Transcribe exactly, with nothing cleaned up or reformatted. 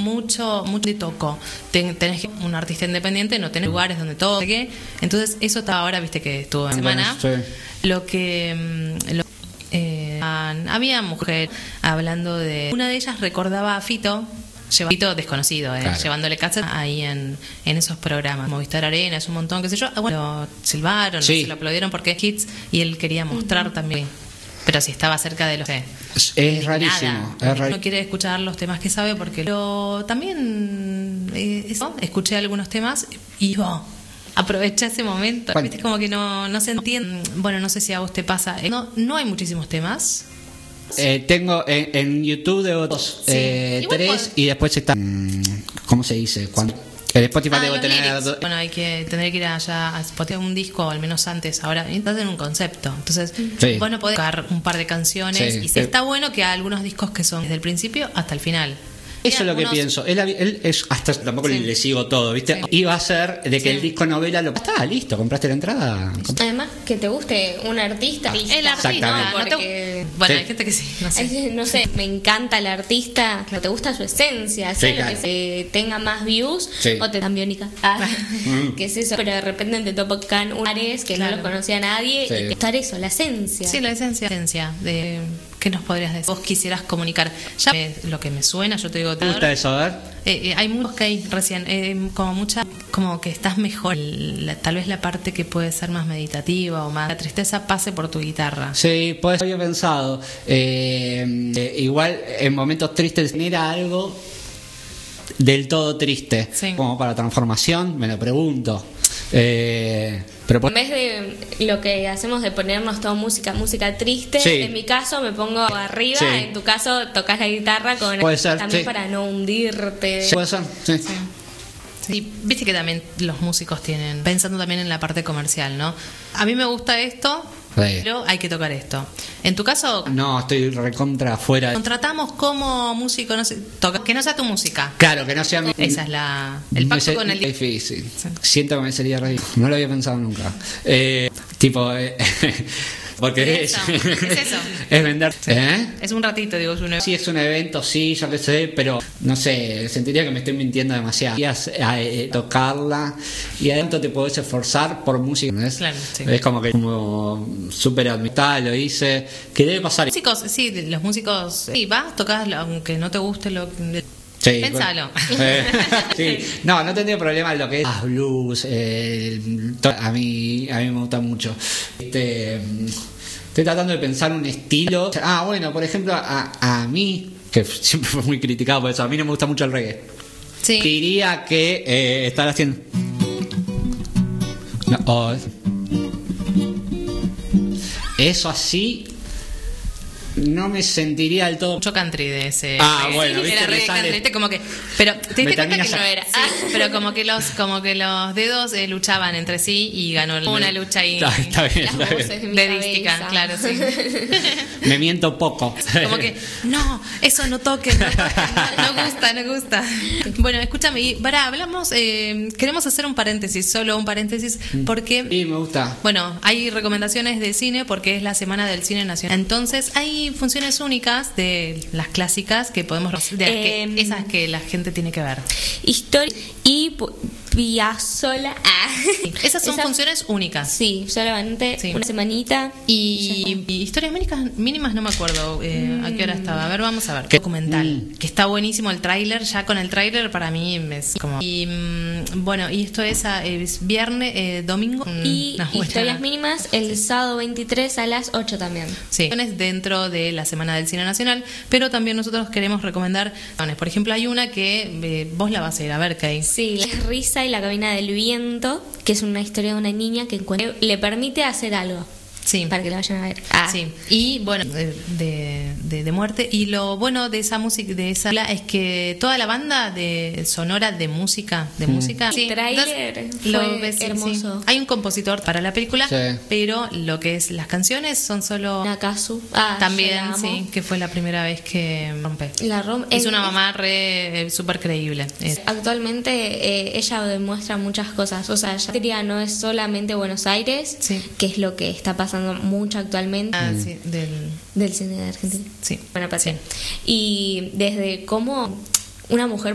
mucho, mucho de toco. Ten, tenés que un artista independiente, no tenés lugares donde todo, ¿qué? Entonces eso está ahora, viste que estuvo en semana. Sí. Lo que lo, eh, había mujer hablando de, una de ellas recordaba a Fito. Fito desconocido, eh, claro. Llevándole cassette ahí en, en esos programas. Movistar Arena, es un montón, qué sé yo. Bueno, lo silbaron, sí. Se lo aplaudieron porque es hits y él quería mostrar uh-huh. también. Pero si estaba cerca de los que es, es rarísimo, nada, es rarísimo. No quiere escuchar los temas que sabe porque. Pero también eh, eso, escuché algunos temas y oh, aproveché ese momento. ¿Viste? Como que no, no se entiende. Bueno, no sé si a vos te pasa. No, no hay muchísimos temas. Eh, tengo en, en YouTube de dos, sí. eh, tres puedo... y después está, ¿cómo se dice? Cuando el Spotify ah, debo tener do... bueno, hay que tener que ir allá a Spotify un disco, al menos antes. Ahora estás en un concepto, entonces sí. Vos no podés buscar un par de canciones sí. Y si eh... está bueno que hay algunos discos que son desde el principio hasta el final. Eso es lo que pienso. Él, él es hasta tampoco sí. Le sigo todo, ¿viste? Sí. Iba a ser de que sí. El disco novela lo estaba listo, compraste la entrada. Además que te guste un artista. El artista, no, porque bueno, sí. Hay gente que sí, no sé. No sé, me encanta el artista, que te gusta su esencia, sí, claro. Que se tenga más views sí. O te dan biónica. Ah, ¿qué es eso? Pero de repente te tocan un Ares que claro. No lo conocía nadie sí. Y te gusta eso, la esencia. Sí, la esencia, la esencia de ¿qué nos podrías decir? Vos quisieras comunicar. Ya eh, lo que me suena, yo te digo. ¿Te gusta eso? A ver. Eh, eh, hay muchos que hay recién, eh, como mucha, como que estás mejor. La, tal vez la parte que puede ser más meditativa o más. La tristeza pase por tu guitarra. Sí, pues había pensado. Eh, eh, igual en momentos tristes genera algo del todo triste. Sí. Como para transformación, me lo pregunto. Eh, pero por... En vez de lo que hacemos de ponernos toda música, música triste, sí. En mi caso me pongo arriba, sí. En tu caso tocas la guitarra con puede ser, también sí. Para no hundirte. Puede ser, sí. Sí. Sí, viste que también los músicos tienen, pensando también en la parte comercial, ¿no? A mí me gusta esto, sí. Pero hay que tocar esto. En tu caso, no, estoy recontra afuera. Contratamos como músico, no sé, toca, que no sea tu música. Claro, que no sea mi. Esa es la el pacto sé, con el difícil. Sí. Siento que me sería re difícil. No lo había pensado nunca. Eh, tipo eh, porque es, es, es eso. Es vender. Sí. ¿Eh? Es un ratito, digo, es un evento. Sí, es un evento, sí, yo qué sé, pero no sé, sentiría que me estoy mintiendo demasiado. Y a, a, a tocarla y adentro te podés esforzar por música, ¿no es? Claro, sí. Es como que como súper admitable, lo hice. ¿Qué debe pasar? Los músicos, sí, los músicos, sí, vas, tocas, aunque no te guste lo sí, pensalo. Eh, sí. No, no tendría problema en lo que es ah, blues. Eh, a mí a mí me gusta mucho. Este, estoy tratando de pensar un estilo. Ah, bueno, por ejemplo, a, a mí, que siempre fue muy criticado por eso, a mí no me gusta mucho el reggae. Sí. Diría que eh, estar haciendo. No, oh, eso así. No me sentiría del todo. Mucho country de ese. Ah, bueno, sí, ¿viste? Era reggae country, ¿viste? Como que. Pero te diste cuenta que no era. Sí, pero como que los, como que los dedos eh, luchaban entre sí y ganó una lucha ahí. Está, está bien, las está voces bien. Dedística, claro, sí. Me miento poco. Como que, no, eso no toque, no, no, no gusta, no gusta. Bueno, escúchame, y para, hablamos, eh, queremos hacer un paréntesis, solo un paréntesis, porque. Sí, me gusta. Bueno, hay recomendaciones de cine porque es la semana del cine nacional. Entonces, hay funciones únicas de las clásicas que podemos de eh, que, esas que la gente tiene que ver. Historia y Piazzolla. Ah. Esas son Esa, funciones únicas. Sí, solamente sí. Una semanita. Y, y historias mínimas, mínimas no me acuerdo eh, mm. a qué hora estaba. A ver, vamos a ver. ¿Qué? Documental. Mm. Que está buenísimo el tráiler. Ya con el tráiler para mí es como. Y mm, bueno, y esto es, es viernes, eh, domingo. Y no, historias mínimas el sábado veintitrés a las ocho también. Sí. Dentro de la Semana del Cine Nacional. Pero también nosotros queremos recomendar. Por ejemplo, hay una que eh, vos la vas a ir a ver, Kay. Sí, la risa y la cabina del viento, que es una historia de una niña que encuentra, le permite hacer algo. Sí. Para que la vayan a ver. Ah. Sí. Y bueno, de, de, de muerte. Y lo bueno de esa música, de esa es que toda la banda de sonora de música, de mm. música. Sí. El tráiler lo ves hermoso. Sí. Hay un compositor para la película, sí. Pero lo que es las canciones son solo. Nakasu. Ah, también, sí, que fue la primera vez que rompe. La rom es una mamá re súper creíble. Actualmente eh, ella demuestra muchas cosas. O sea, ya no es solamente Buenos Aires, sí. Que es lo que está pasando mucho actualmente. Ah, sí, del... del cine de Argentina. Sí. Buena parte. Sí. Y desde cómo una mujer